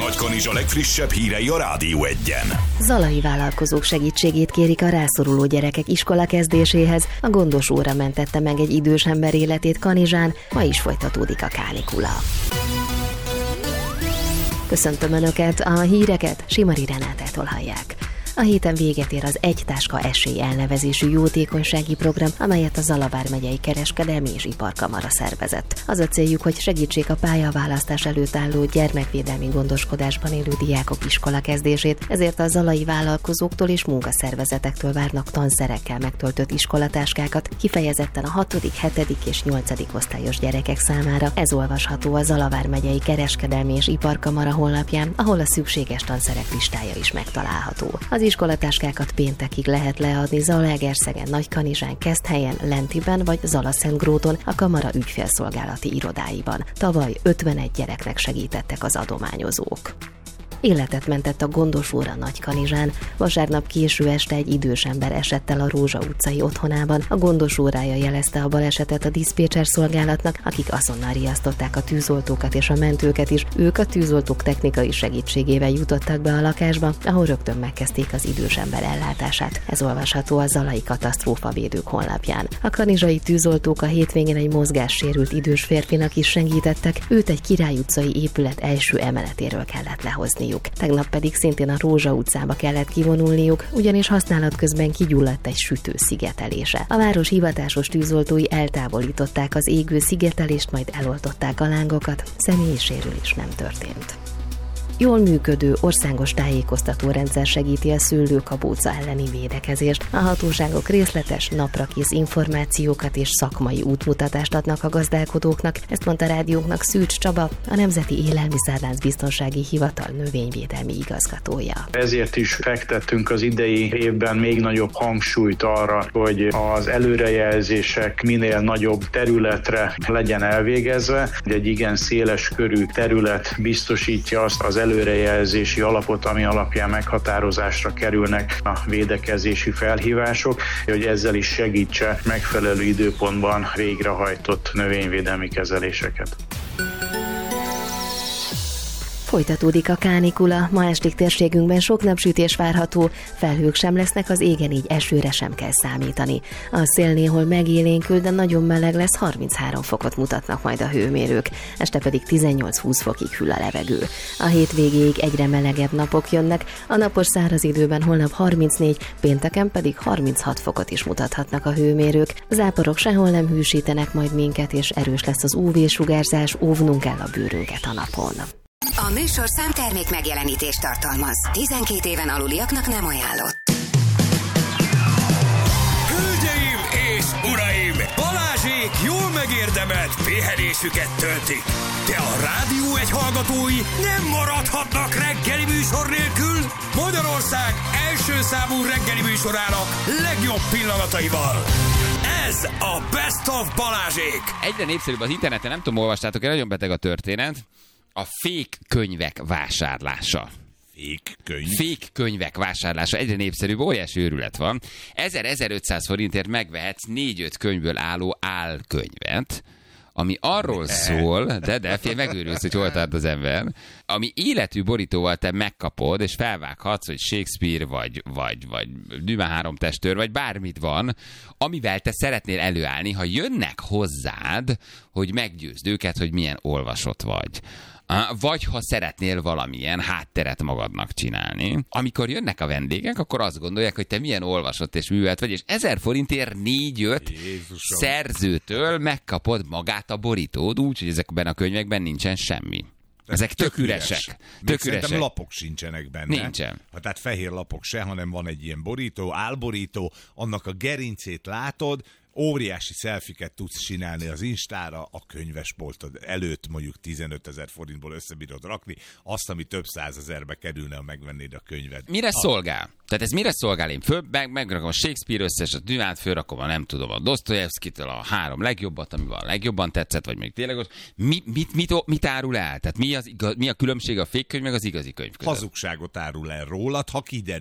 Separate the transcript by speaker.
Speaker 1: Nagykanizsa legfrissebb hírei a Rádió Egyen.
Speaker 2: Zalai vállalkozók segítségét kérik a rászoruló gyerekek iskola kezdéséhez. A gondos óra mentette meg egy idős ember életét Kanizsán, ma is folytatódik a kánikula. Köszöntöm Önöket, a híreket Simari Renátától hallják. A héten véget ér az Egy Táska Esély elnevezésű jótékonysági program, amelyet a Zala vármegyei Kereskedelmi és Iparkamara szervezett. Az a céljuk, hogy segítsék a pályaválasztás előtt álló gyermekvédelmi gondoskodásban élő diákok iskola kezdését, ezért a zalai vállalkozóktól és munkaszervezetektől várnak tanszerekkel megtöltött iskolatáskákat, kifejezetten a 6., 7. és 8. osztályos gyerekek számára. Ez olvasható a Zala vármegyei Kereskedelmi és Iparkamara honlapján, ahol a szükséges tanszerek listája is megtalálható. Az iskolatáskákat péntekig lehet leadni Zalaegerszegen, Nagykanizsán, Keszthelyen, Lentiben vagy Zalaszentgróton a kamara ügyfélszolgálati irodáiban. Tavaly 51 gyereknek segítettek az adományozók. Életet mentett a gondos óra Nagykanizsán. Vasárnap késő este egy idős ember esett el a Rózsa utcai otthonában. A gondos órája jelezte a balesetet a diszpécser szolgálatnak, akik azonnal riasztották a tűzoltókat és a mentőket is. Ők a tűzoltók technikai segítségével jutottak be a lakásba, ahol rögtön megkezdték az idős ember ellátását. Ez olvasható a Zalai Katasztrófavédők honlapján. A kanizsai tűzoltók a hétvégén egy mozgássérült idős férfinak is segítettek, őt egy Király utcai épület első emeletéről kellett lehozni. Tegnap pedig szintén a Rózsa utcába kellett kivonulniuk, ugyanis használat közben kigyulladt egy sütő szigetelése. A város hivatásos tűzoltói eltávolították az égő szigetelést, majd eloltották a lángokat, személyi sérülés nem történt. Jól működő országos tájékoztatórendszer segíti a szőlőkabóca elleni védekezést. A hatóságok részletes, naprakész információkat és szakmai útmutatást adnak a gazdálkodóknak, ezt mondta rádiónknak Szűcs Csaba, a Nemzeti Élelmiszerláncbiztonsági Hivatal növényvédelmi igazgatója.
Speaker 3: Ezért is fektettünk az idei évben még nagyobb hangsúlyt arra, hogy az előrejelzések minél nagyobb területre legyen elvégezve. Egy igen széles körű terület biztosítja azt az előrejelzési alapot, ami alapján meghatározásra kerülnek a védekezési felhívások, hogy ezzel is segítse megfelelő időpontban végrehajtott növényvédelmi kezeléseket.
Speaker 2: Folytatódik a kánikula, ma estig térségünkben sok napsütés várható, felhők sem lesznek, az égen így esőre sem kell számítani. A szél néhol megélénkül, de nagyon meleg lesz, 33 fokot mutatnak majd a hőmérők, este pedig 18-20 fokig hűl a levegő. A hétvégéig egyre melegebb napok jönnek, a napos száraz időben holnap 34, pénteken pedig 36 fokot is mutathatnak a hőmérők. Záporok sehol nem hűsítenek majd minket, és erős lesz az UV-sugárzás, óvnunk kell a bőrünket a napon.
Speaker 4: A műsorszám termék megjelenítést tartalmaz. 12 éven aluliaknak nem ajánlott.
Speaker 5: Hölgyeim és uraim! Balázsék jól megérdemelt pihenésüket töltik. De a Rádió Egy hallgatói nem maradhatnak reggeli műsor nélkül. Magyarország első számú reggeli műsorának legjobb pillanataival. Ez a Best of Balázsék!
Speaker 6: Egyre népszerűbb az interneten, nem tudom, olvastátok, nagyon beteg a történet. A fake könyvek vásárlása. Fake könyvek vásárlása egyre népszerűbb, óriási őrület van. 1000-1500 forintért megvehetsz 4-5 könyvből álló álkönyvet, ami arról szól, de megőrülsz, hogy hol tart az ember, ami életű borítóval te megkapod, és felvághatsz, hogy Shakespeare, vagy Dumas 3 testőr, vagy bármit van, amivel te szeretnél előállni, ha jönnek hozzád, hogy meggyőzd őket, hogy milyen olvasott vagy. Vagy ha szeretnél valamilyen hátteret magadnak csinálni. Amikor jönnek a vendégek, akkor azt gondolják, hogy te milyen olvasott és művelt vagy, és 1000 forintért 4-5 szerzőtől megkapod magát a borítód, úgyhogy ezekben a könyvekben nincsen semmi. Ezek tök üresek.
Speaker 7: Szerintem lapok sincsenek benne.
Speaker 6: Nincsen.
Speaker 7: Tehát fehér lapok se, hanem van egy ilyen borító, álborító, annak a gerincét látod, óriási szelfiket tudsz csinálni az Instára, a könyvesboltod előtt mondjuk 15 000 forintból összebírod rakni, azt, ami több 100 000-be kerülne, ha megvennéd a könyved.
Speaker 6: Mire szolgál? Tehát ez mire szolgál? Én megrakom a Shakespeare összes, a Dumát fölrakom, a nem tudom, a Dostoyevskitől a 3 legjobbat, ami van legjobban tetszett, vagy még tényleg mit árul el? Tehát mi a különbség a fake könyv meg az igazi könyv között?
Speaker 7: Hazugságot árul el rólad, ha kiderül.